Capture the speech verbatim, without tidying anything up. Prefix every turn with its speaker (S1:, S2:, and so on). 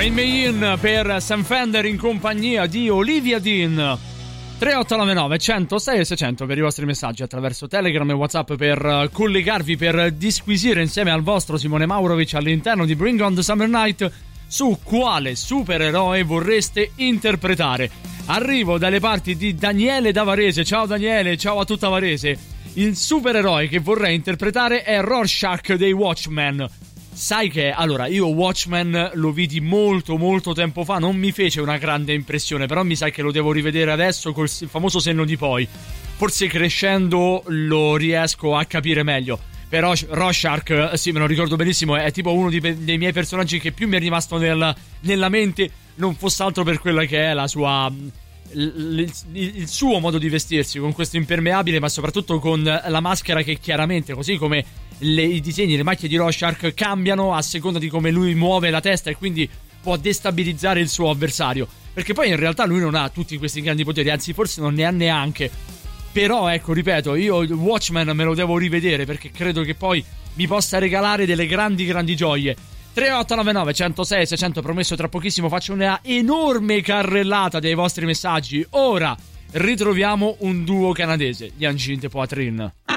S1: Rain Me In per Sam Fender in compagnia di Olivia Dean. tre otto nove nove uno zero sei seicento per i vostri messaggi attraverso Telegram e WhatsApp, per collegarvi, per disquisire insieme al vostro Simone Maurovic all'interno di Bring On The Summer Night su quale supereroe vorreste interpretare. Arrivo dalle parti di Daniele da Varese. Ciao Daniele, ciao a tutta Varese. Il supereroe che vorrei interpretare è Rorschach dei Watchmen. Sai che, allora, io Watchmen lo vidi molto molto tempo fa, non mi fece una grande impressione, però mi sa che lo devo rivedere adesso col famoso senno di poi. Forse crescendo lo riesco a capire meglio. Però Rorschach, sì, me lo ricordo benissimo, è tipo uno di, dei miei personaggi che più mi è rimasto nel, nella mente, non fosse altro per quella che è la sua... Il, il, il suo modo di vestirsi, con questo impermeabile, ma soprattutto con la maschera che chiaramente, così come le, i disegni, le macchie di Rorschach cambiano a seconda di come lui muove la testa e quindi può destabilizzare il suo avversario, perché poi in realtà lui non ha tutti questi grandi poteri, anzi forse non ne ha neanche. Però ecco, ripeto, io Watchmen me lo devo rivedere perché credo che poi mi possa regalare delle grandi grandi gioie. Tre otto nove nove uno zero sei seicento, promesso tra pochissimo faccio una enorme carrellata dei vostri messaggi. Ora ritroviamo un duo canadese, gli Anginte Poitrin.